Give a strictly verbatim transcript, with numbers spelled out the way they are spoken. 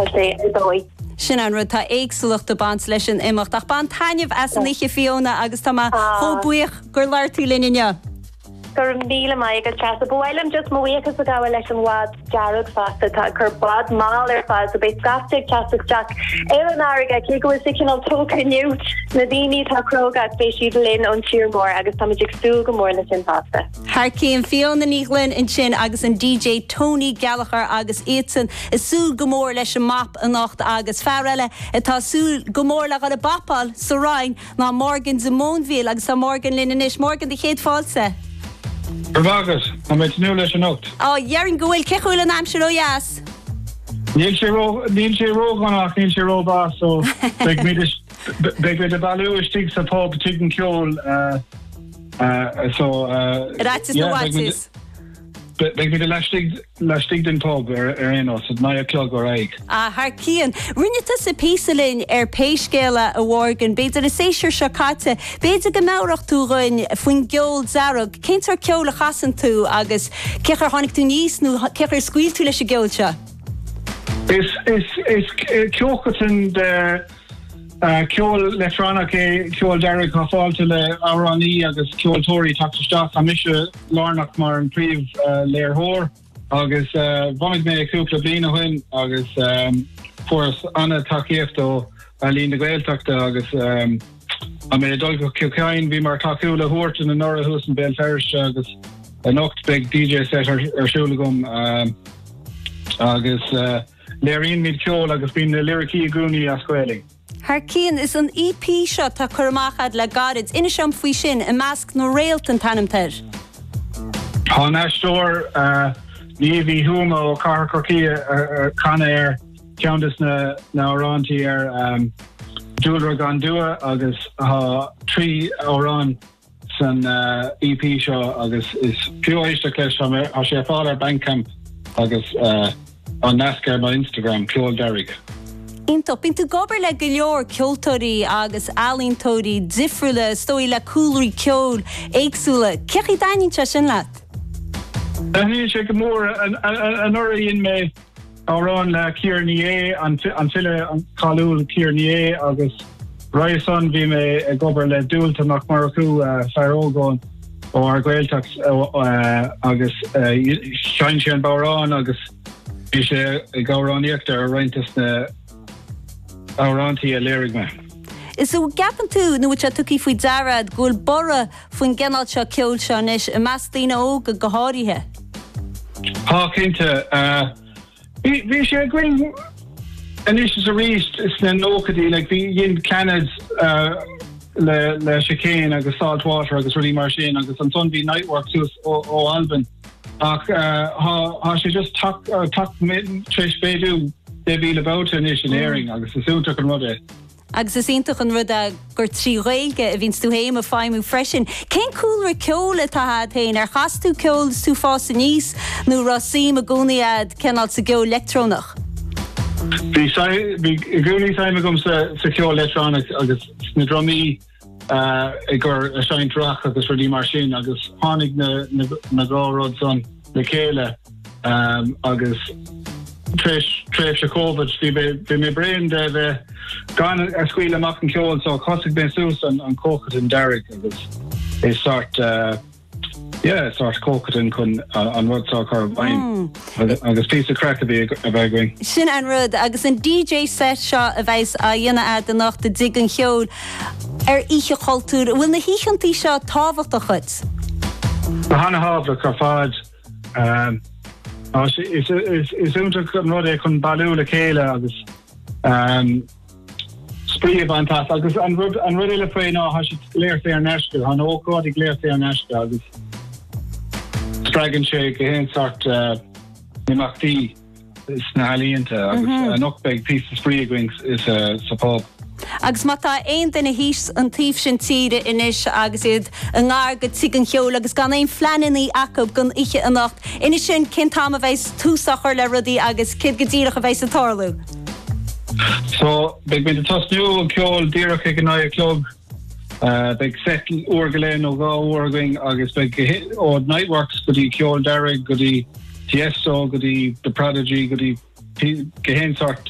tá sé dói. Sin an rud tá éagsúlacht do bant leis an imimecht ach ban taineh as an ihe Fiona agus tá chobuich gur leir tú linne. Gur míle mai agus chat bhilm just moíchas a gail leis an wad jarug fasta tá gur bad mal ar fá a bit gastig chastig Jack Éan áige cí go signal tóca nniut na daoine tá croga bé siad linn an tíormór agus tá ag stú go mór na sin fasta. Har cían Fiona Níglin in sin agus an D J Tony Gallagher agus Éan is súl gomór leis an map an nacht agus ferile atá súl gomór le a bapal sa rain ná Morgan sa Mónvíl agus tá Morgan linn inis Morgan de chéad fáilse. Verwagus, I'm at new lesson out. Oh, Jerin Goel, Kechul and I'm sure, yes. Neil Shiro, Neil Shiro, Gonach, Neil Shiro, Bass, so, like me, this, big bit of value, sticks of pub, chicken kjol, uh, uh, so, uh, that's the what is. Big bit of lastig, lastig den pub, er, er, you know, so nine o'clock or eight. Ah, Harkian, Rinita sa Pieselin, er Peiskela, a Wargan, Beda a Seisher Shakata, Beda Gemaurach to run, Fwing Gyol Zarog, Kinter Kyola Hassan to, Agus, Kecher Honik to Nice, no, Kecher Squeal to Lisha Gilcha. Is, is, is, Kyokotan, the, Uh, Kjol Letrana ke Kjol Derek ha fall to le Arani agus Kjol Tori tak to start amisha Larnach mar an priv uh, leir hor agus uh, vonig me kúpla blina hin agus um, forus Anna takiefto Aline de Gael takta agus um, a me dolgo Kyokain vi mar takula hort in the Norra Hus and Bell Ferish agus a noct big D J set ar, ar shulagum um, agus uh, leirin mid Kjol agus bin the lyriki guni asqueling. Harkian is an E P shot ta Kurmachad la Garids in a sham fwishin a mask no railton tanamter. Hanashtor, uh, Navy Humo, Car Corkia, Conair, Countess na na Orantier, um, Julia Gondua, August, uh, Tree Oran, San uh, E P shot, August is pure Easter Clash from Asher Father Bandcamp, August, uh, on NASCAR by Instagram, Kjol Derrick. Into pintu gober le gilor Kjoltori agus Alin Tori Zifrula stoi la coolry Kjol Eiksula Kechi Danin Chashin lat. Danin check more an an ori in me around la Kiernier an an fille an Kalul Kiernier agus Ryson vi me gober le dual to Mac Maracu Farogon or Gaeltax agus Shineshan Bauron agus Ishe Gauron Yekter Rentis na Aranti a lyric man. Is a gapan tú nu which I took if we Zarad gul bora fun genal cha kjol shanish a mastina og a gahari he. Harkinta, uh, vi she going and this is a reast it's an okadi like the yin canad uh le le chicane agus salt water agus really marchin agus on Sunday night work to o o Alban. Ach uh ha ha she just talk uh, talk Trish Bedu they be about an engineering agus the soon took another agus is intach an rud a gur trí réilge a víns tú héim a fáimú freisin. Cén coolra ceola tá had hain ar chasú ceols tú fás a níos nó rasím a gúniad cenal sa geo electrónach? Bhí gúnaí saim gom sa ceol electrónach agus na drumí i gur a sein drach agus rudí mar sin agus tháinig na gráród son le céile agus Trish Trish Covid the my brain the gone a squeal am up and killed so cosmic ben Susan and Cocket and Derek they start uh yeah sort Cocket and kun on what talk or wine agus piece of crack to be about going Sin an rud agus an D J set shot a bheits a dhéine ad the nacht the dig an cheol ar ihe cultúr bhfuil na híchantí seo tábhacht a chud Hanna Havla Carfad um Oh, is is is unter node kun balu le kele agus um spree van tas agus an rud an rud le fe no has clear fair national han o god clear fair national agus strag and shake hen sort uh nimachti is na aliente agus an nok big piece of spree wings is a support agus mata ein den hís an tíf sin tíre inis agus iad an gágad sig an cheol agus gan ein flanin í acob gan ihe an nacht inis sin cin tam a bheits túsachar le rudí agus cid godíach a bheits a tarlú. So big bit tos new ceol díach ag an aya club uh big set orgalen o gá orging agus big o Nightworks godi ceol Derek godi Tiesto godi The Prodigy godi gehen sort